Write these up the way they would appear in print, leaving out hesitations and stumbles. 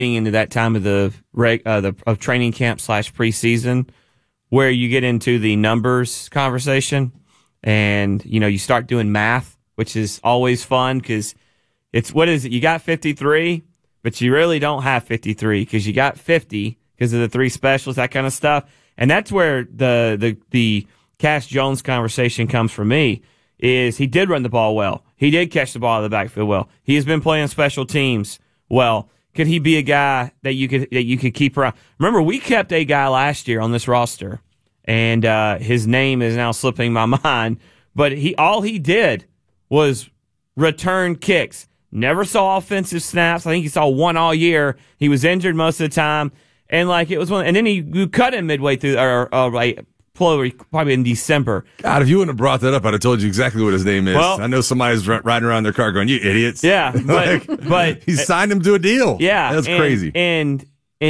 into that time of the of training camp / preseason, where you get into the numbers conversation, and you start doing math, which is always fun because it's what is it? You got 53, but you really don't have 53 because you got 50 because of the 3 specials, that kind of stuff, and that's where the Cash Jones conversation comes for me. Is he did run the ball well? He did catch the ball out of the backfield well. He has been playing special teams well. Could he be a guy that you could keep around? Remember, we kept a guy last year on this roster, and his name is now slipping my mind. But all he did was return kicks. Never saw offensive snaps. I think he saw 1 all year. He was injured most of the time, and it was one. And then you cut him midway through, probably in December. God, if you wouldn't have brought that up, I'd have told you exactly what his name is. Well, I know somebody's riding around their car going, "You idiots!" Yeah, but he signed him to a deal. Yeah, that's crazy. And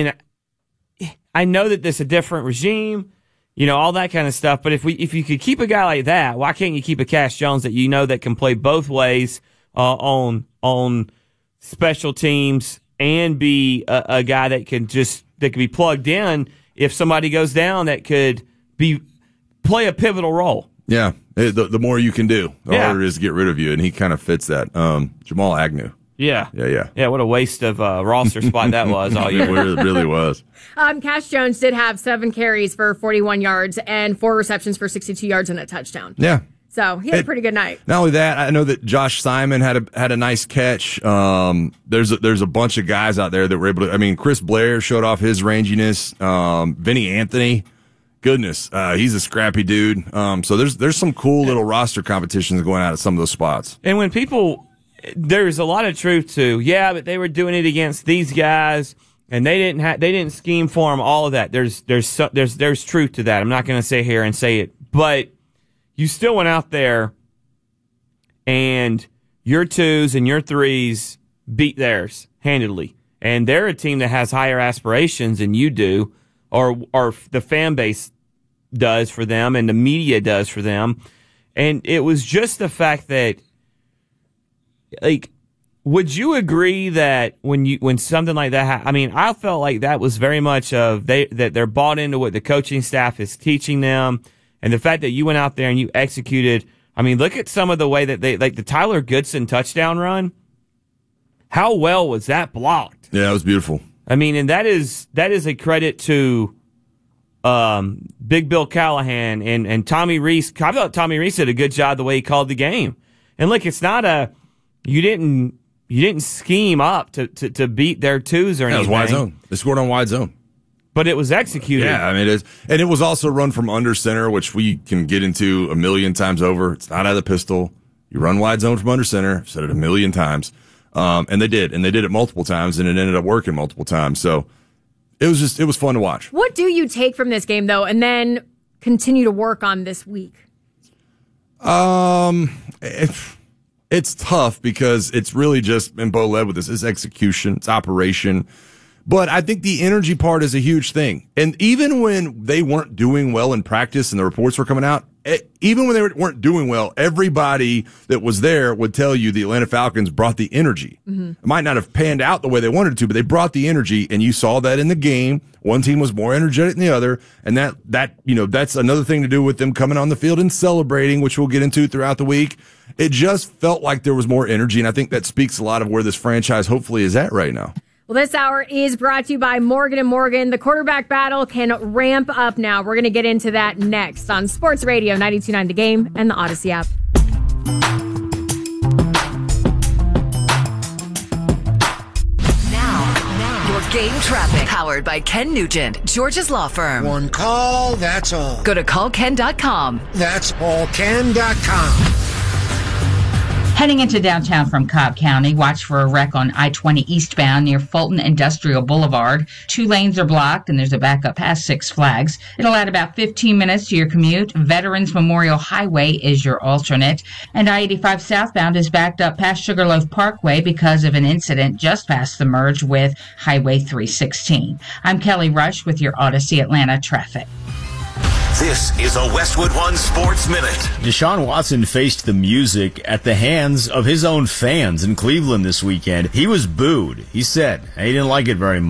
I know that there's a different regime, all that kind of stuff. But if you could keep a guy like that, why can't you keep a Cash Jones that that can play both ways on special teams and be a guy that can be plugged in if somebody goes down that could play a pivotal role. Yeah, the more you can do, the harder it is to get rid of you, and he kind of fits that. Jamal Agnew. Yeah. What a waste of roster spot that was all year. It really was. Cash Jones did have 7 carries for 41 yards and 4 receptions for 62 yards and a touchdown. Yeah. So he had a pretty good night. Not only that, I know that Josh Simon had a nice catch. There's a bunch of guys out there that were able to. I mean, Chris Blair showed off his ranginess. Vinny Anthony. Goodness, he's a scrappy dude. So there's some cool little roster competitions going on at some of those spots. And when there's a lot of truth to, but they were doing it against these guys, and they didn't scheme for them. All of that. There's truth to that. I'm not going to sit here and say it, but you still went out there, and your 2s and your 3s beat theirs handedly, and they're a team that has higher aspirations than you do. Or the fan base does for them and the media does for them. And it was just the fact that, would you agree that when something like that I felt like that was very much that they're bought into what the coaching staff is teaching them, and the fact that you went out there and you executed. Look at some of the way that they, the Tyler Goodson touchdown run. How well was that blocked? Yeah, it was beautiful. And that is a credit to Big Bill Callahan and Tommy Reese. I thought Tommy Reese did a good job the way he called the game. And look, it's not you didn't scheme up to beat their 2s or anything. It was wide zone. They scored on wide zone. But it was executed. Yeah, it is. And it was also run from under center, which we can get into a million times over. It's not out of the pistol. You run wide zone from under center. I've said it a million times. And they did it multiple times, and it ended up working multiple times. So it was fun to watch. What do you take from this game, though, and then continue to work on this week? It's tough because it's really just, and Bo led with this, it's execution, it's operation. But I think the energy part is a huge thing. And even when they weren't doing well in practice and the reports were coming out, even when they weren't doing well, everybody that was there would tell you the Atlanta Falcons brought the energy. Mm-hmm. It might not have panned out the way they wanted it to, but they brought the energy, and you saw that in the game. One team was more energetic than the other, and that's another thing to do with them coming on the field and celebrating, which we'll get into throughout the week. It just felt like there was more energy, and I think that speaks a lot of where this franchise hopefully is at right now. Well, this hour is brought to you by Morgan & Morgan. The quarterback battle can ramp up now. We're going to get into that next on Sports Radio 92.9 The Game and the Odyssey app. Now, your game traffic. Powered by Ken Nugent, George's Law Firm. One call, that's all. Go to callken.com. That's allken.com. Heading into downtown from Cobb County, watch for a wreck on I-20 eastbound near Fulton Industrial Boulevard. 2 lanes are blocked, and there's a backup past Six Flags. It'll add about 15 minutes to your commute. Veterans Memorial Highway is your alternate. And I-85 southbound is backed up past Sugarloaf Parkway because of an incident just past the merge with Highway 316. I'm Kelly Rush with your Odyssey Atlanta traffic. This is a Westwood One Sports Minute. Deshaun Watson faced the music at the hands of his own fans in Cleveland this weekend. He was booed. He said he didn't like it very much.